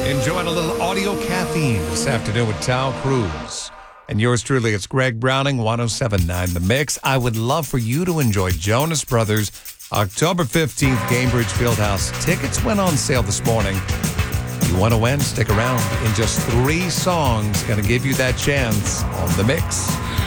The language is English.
Enjoying a little audio caffeine this afternoon with Tao Cruz. And yours truly, it's Greg Browning, 107.9 The Mix. I would love for you to enjoy Jonas Brothers, October 15th, Gainbridge Fieldhouse. Tickets went on sale this morning. You want to win? Stick around. In just 3 songs, going to give you that chance on The Mix.